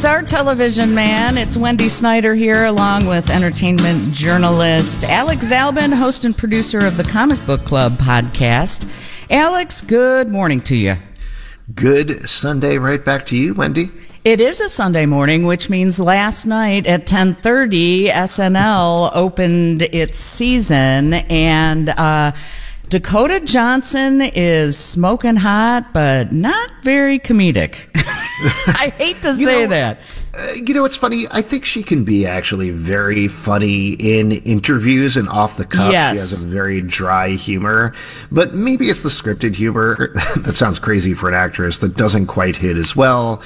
He's our television man. It's Wendy Snyder here, along with entertainment journalist Alex Zalben, host and producer of the Comic Book Club podcast. Alex, good morning to you. Good Sunday right back to you, Wendy. It is a Sunday morning, which means last night at 10:30, SNL opened its season, and Dakota Johnson is smoking hot, but not very comedic. I hate to say that. It's funny. I think she can be actually very funny in interviews and off the cuff. Yes. She has a very dry humor, but maybe it's the scripted humor that sounds crazy for an actress that doesn't quite hit as well.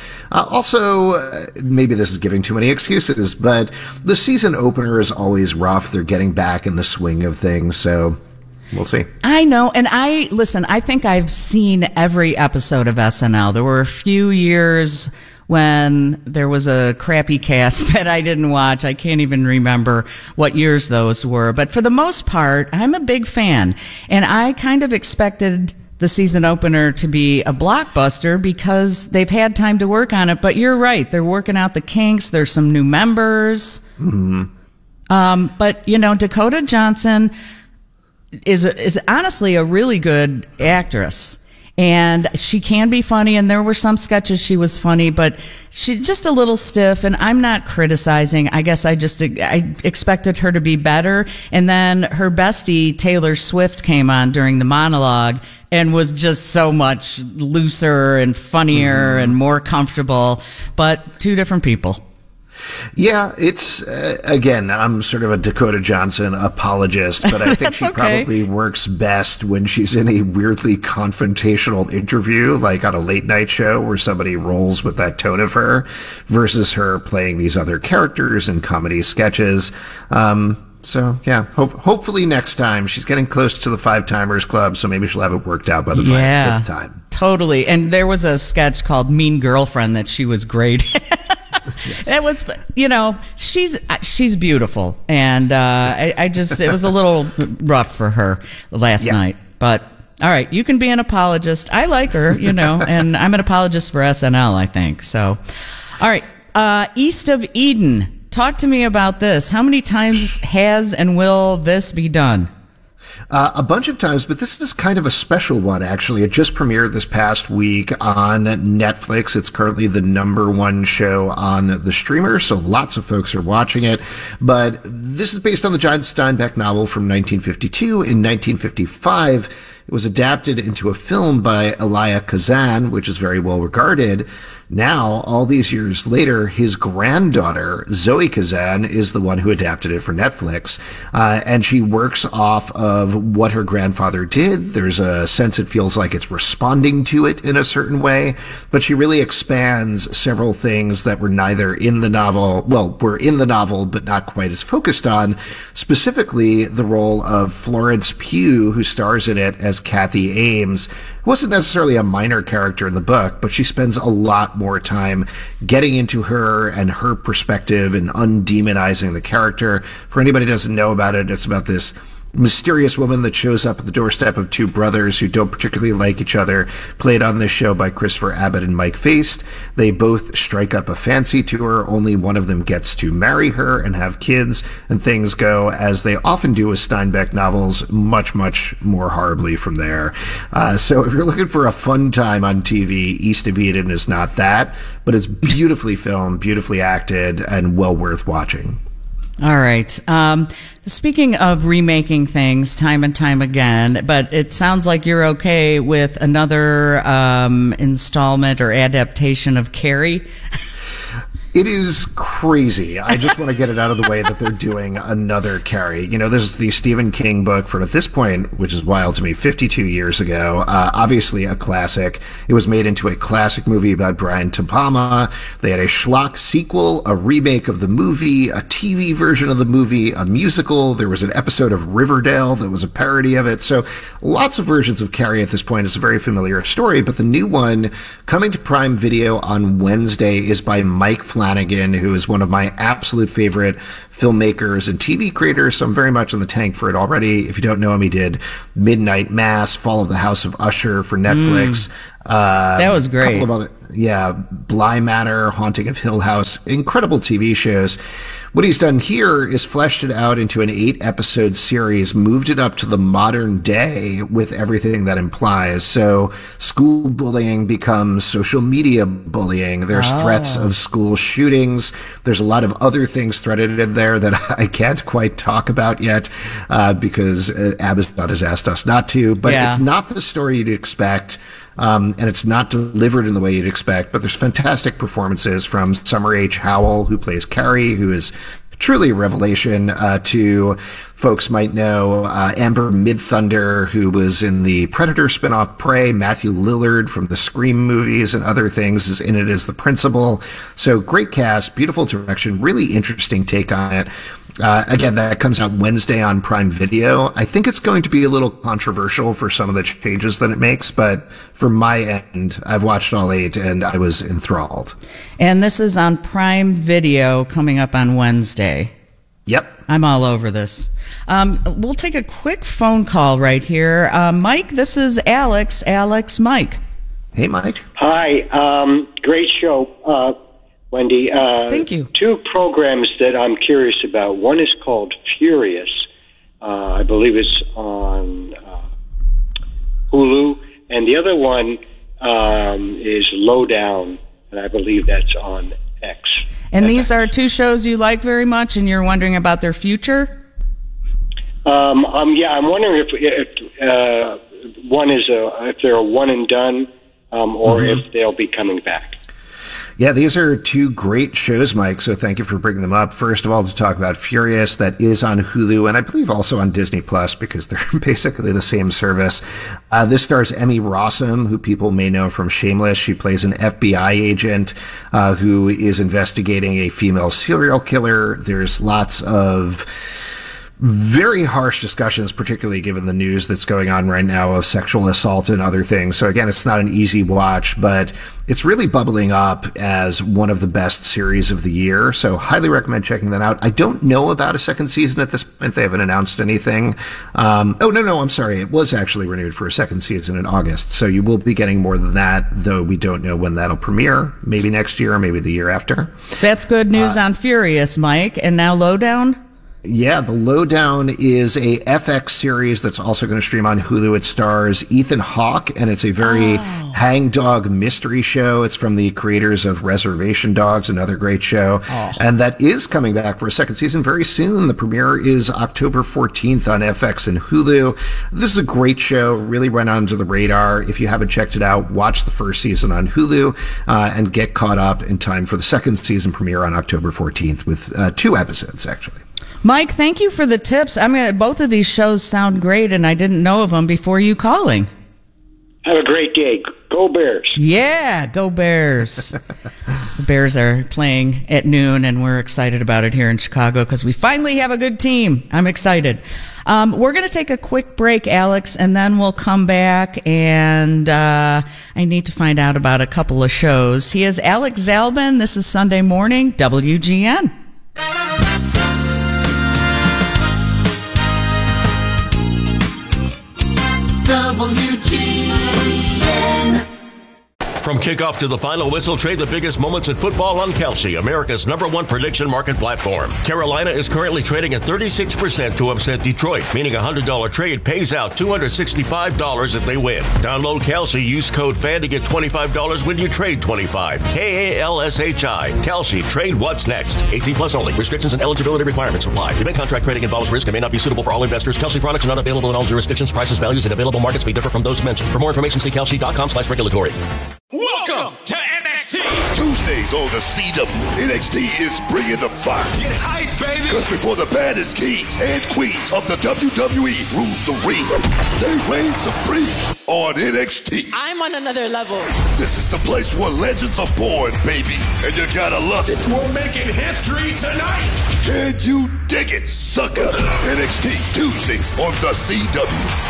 Maybe this is giving too many excuses, but the season opener is always rough. They're getting back in the swing of things, so we'll see. I know, and I think I've seen every episode of SNL. There were a few years when there was a crappy cast that I didn't watch. I can't even remember what years those were. But for the most part, I'm a big fan. And I kind of expected the season opener to be a blockbuster because they've had time to work on it. But you're right. They're working out the kinks. There's some new members. Mm-hmm. But, Dakota Johnson is honestly a really good actress. And she can be funny, and there were some sketches she was funny, but she's just a little stiff, and I'm not criticizing. I guess I expected her to be better. And then her bestie, Taylor Swift, came on during the monologue and was just so much looser and funnier and more comfortable, but two different people. Yeah, it's, again, I'm sort of a Dakota Johnson apologist, but I think she probably works best when she's in a weirdly confrontational interview, like on a late night show where somebody rolls with that tone of her versus her playing these other characters in comedy sketches. Hopefully next time. She's getting close to the Five Timers Club, so maybe she'll have it worked out by the fifth time. Totally. And there was a sketch called Mean Girlfriend that she was great. Yes. It was, she's beautiful, and it was a little rough for her last night. But all right, you can be an apologist. I like her, and I'm an apologist for SNL, I think. So, all right, East of Eden. Talk to me about this. How many times has and will this be done? A bunch of times, but this is kind of a special one, actually. It just premiered this past week on Netflix. It's currently the #1 show on the streamer, so lots of folks are watching it. But this is based on the John Steinbeck novel from 1952. In 1955, it was adapted into a film by Elia Kazan, which is very well regarded. Now, all these years later, his granddaughter, Zoe Kazan, is the one who adapted it for Netflix. And she works off of what her grandfather did. There's a sense it feels like it's responding to it in a certain way. But she really expands several things that were neither in the novel, were in the novel, but not quite as focused on. Specifically, the role of Florence Pugh, who stars in it as Kathy Ames, who wasn't necessarily a minor character in the book, but she spends a lot more time getting into her and her perspective and undemonizing the character. For anybody who doesn't know about it, it's about this mysterious woman that shows up at the doorstep of two brothers who don't particularly like each other, played on this show by Christopher Abbott and Mike Feist. They both strike up a fancy to her. Only one of them gets to marry her and have kids, and things go, as they often do with Steinbeck novels, much, much more horribly from there. So if you're looking for a fun time on TV, East of Eden is not that, but it's beautifully filmed, beautifully acted, and well worth watching. All right. Speaking of remaking things time and time again, but it sounds like you're okay with another installment or adaptation of Carrie. It is crazy. I just want to get it out of the way that they're doing another Carrie. This is the Stephen King book from, at this point, which is wild to me, 52 years ago. Obviously a classic. It was made into a classic movie about Brian De Palma. They had a schlock sequel, a remake of the movie, a TV version of the movie, a musical. There was an episode of Riverdale that was a parody of it. So lots of versions of Carrie at this point. It's a very familiar story, but the new one coming to Prime Video on Wednesday is by Mike Flanagan, who is one of my absolute favorite filmmakers and TV creators, so I'm very much in the tank for it already. If you don't know him, he did Midnight Mass, Fall of the House of Usher for Netflix. That was great. Couple of other, Bly Manor, Haunting of Hill House, incredible TV shows. What he's done here is fleshed it out into an 8-episode series, moved it up to the modern day with everything that implies. So school bullying becomes social media bullying. There's threats of school shootings. There's a lot of other things threaded in there that I can't quite talk about yet because Amazon has asked us not to. But it's not the story you'd expect. And it's not delivered in the way you'd expect, but there's fantastic performances from Summer H. Howell, who plays Carrie, who is truly a revelation, to folks might know Amber Midthunder, who was in the Predator spinoff Prey, Matthew Lillard from the Scream movies and other things is in it as the principal. So great cast, beautiful direction, really interesting take on it. Again, that comes out Wednesday on Prime Video. I think it's going to be a little controversial for some of the changes that it makes, but from my end, I've watched all 8 and I was enthralled. And this is on Prime Video coming up on Wednesday. Yep. I'm all over this. We'll take a quick phone call right here. Mike, this is Alex. Alex, Mike. Hey, Mike. Hi. Great show. Wendy. Thank you. 2 programs that I'm curious about. One is called Furious. I believe it's on Hulu. And the other one is Lowdown, and I believe that's on X. And these are 2 shows you like very much, and you're wondering about their future? I'm wondering if one is if they're a one and done, or if they'll be coming back. Yeah, these are 2 great shows, Mike, so thank you for bringing them up. First of all, to talk about Furious, that is on Hulu, and I believe also on Disney Plus, because they're basically the same service. This stars Emmy Rossum, who people may know from Shameless. She plays an FBI agent who is investigating a female serial killer. There's lots of very harsh discussions, particularly given the news that's going on right now of sexual assault and other things. So again, it's not an easy watch, but it's really bubbling up as one of the best series of the year. So highly recommend checking that out. I don't know about a second season at this point. They haven't announced anything. I'm sorry. It was actually renewed for a second season in August. So you will be getting more than that, though we don't know when that'll premiere. Maybe next year or maybe the year after. That's good news on Furious, Mike. And now Lowdown? Yeah, The Lowdown is a FX series that's also going to stream on Hulu. It stars Ethan Hawke, and it's a very hangdog mystery show. It's from the creators of Reservation Dogs, another great show. And that is coming back for a second season very soon. The premiere is October 14th on FX and Hulu. This is a great show, really went under the radar. If you haven't checked it out, watch the first season on Hulu and get caught up in time for the second season premiere on October 14th with 2 episodes, actually. Mike, thank you for the tips. Both of these shows sound great, and I didn't know of them before you calling. Have a great day. Go Bears. Yeah, go Bears. The Bears are playing at noon, and we're excited about it here in Chicago because we finally have a good team. I'm excited. We're going to take a quick break, Alex, and then we'll come back, and I need to find out about a couple of shows. He is Alex Zalben. This is Sunday Morning, WGN. WGN. From kickoff to the final whistle, trade the biggest moments in football on Kalshi, America's #1 prediction market platform. Carolina is currently trading at 36% to upset Detroit, meaning a $100 trade pays out $265 if they win. Download Kalshi, use code FAN to get $25 when you trade $25. KALSHI. Kalshi, trade what's next. 18 plus only. Restrictions and eligibility requirements apply. Event contract trading involves risk and may not be suitable for all investors. Kalshi products are not available in all jurisdictions. Prices, values, and available markets may differ from those mentioned. For more information, see kalshi.com/regulatory. Welcome to NXT. Tuesdays on the CW, NXT is bringing the fire. Get hype, baby. Because before the baddest kings and queens of the WWE rule the ring, they reign supreme on NXT. I'm on another level. This is the place where legends are born, baby. And you gotta love it. We're making history tonight. Can you dig it, sucker? NXT Tuesdays on the CW.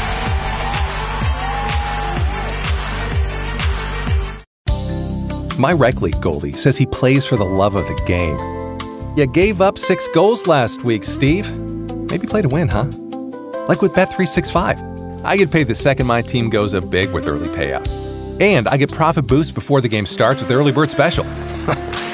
My rec league goalie says he plays for the love of the game. You gave up 6 goals last week, Steve. Maybe play to win, huh? Like with Bet365. I get paid the second my team goes up big with early payout. And I get profit boosts before the game starts with the Early Bird Special.